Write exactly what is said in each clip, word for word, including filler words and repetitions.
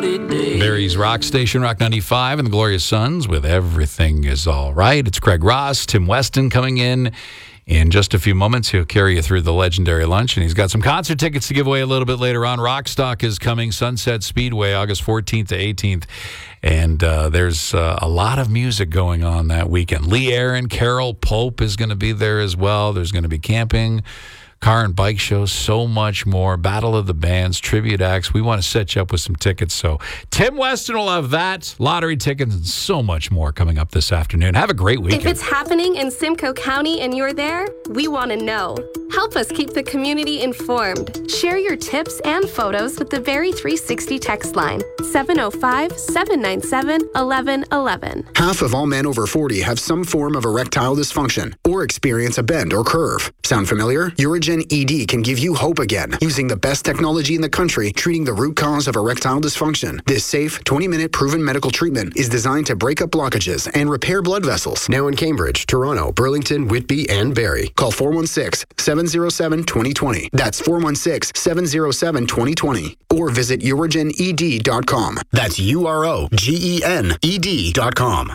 cloudy day. Barry's Rock Station, Rock ninety-five, and the Glorious Sons with Everything Is All Right. It's Craig Ross, Tim Weston coming in. In just a few moments, he'll carry you through the legendary lunch, and he's got some concert tickets to give away a little bit later on. Rockstock is coming, Sunset Speedway, August fourteenth to eighteenth, and uh, there's uh, a lot of music going on that weekend. Lee Aaron, Carol Pope is going to be there as well. There's going to be camping, car and bike shows, so much more. Battle of the Bands, tribute acts. We want to set you up with some tickets. So Tim Weston will have that, lottery tickets, and so much more coming up this afternoon. Have a great weekend. If it's happening in Simcoe County and you're there, we want to know. Help us keep the community informed. Share your tips and photos with the Very three sixty text line, seven oh five, seven nine seven, one one one one. Half of all men over forty have some form of erectile dysfunction or experience a bend or curve. Sound familiar? Urigen E D can give you hope again, using the best technology in the country, treating the root cause of erectile dysfunction. This safe, twenty-minute proven medical treatment is designed to break up blockages and repair blood vessels. Now in Cambridge, Toronto, Burlington, Whitby, and Barrie. Call four one six, seven oh seven, two oh two oh. That's four one six, seven oh seven, two oh two oh. Or visit urigen e d dot com. That's U R O G E N E D dot com.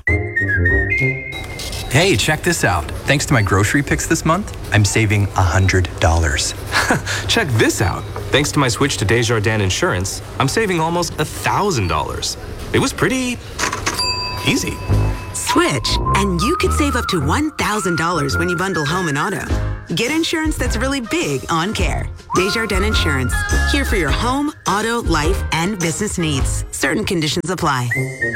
Hey, check this out. Thanks to my grocery picks this month, I'm saving one hundred dollars. Check this out. Thanks to my switch to Desjardins Insurance, I'm saving almost one thousand dollars. It was pretty easy. Switch, and you could save up to one thousand dollars when you bundle home and auto. Get insurance that's really big on care. Desjardins Insurance, here for your home, auto, life, and business needs. Certain conditions apply.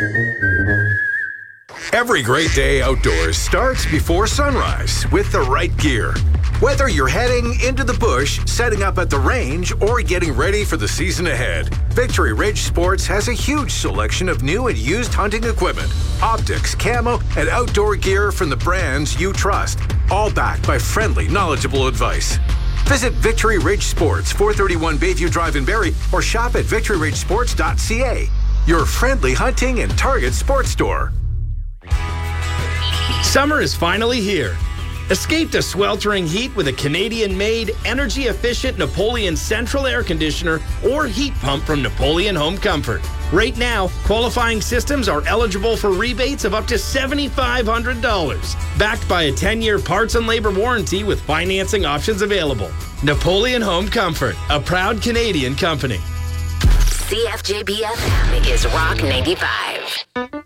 Every great day outdoors starts before sunrise with the right gear. Whether you're heading into the bush, setting up at the range, or getting ready for the season ahead, Victory Ridge Sports has a huge selection of new and used hunting equipment, optics, camo, and outdoor gear from the brands you trust, all backed by friendly, knowledgeable advice. Visit Victory Ridge Sports, four thirty-one Bayview Drive in Barrie, or shop at victory ridge sports dot c a, your friendly hunting and target sports store. Summer is finally here. Escape the sweltering heat with a Canadian-made, energy-efficient Napoleon Central Air Conditioner or heat pump from Napoleon Home Comfort. Right now, qualifying systems are eligible for rebates of up to seven thousand five hundred dollars. Backed by a ten-year parts and labor warranty with financing options available. Napoleon Home Comfort, a proud Canadian company. C F J B F M is Rock ninety-five.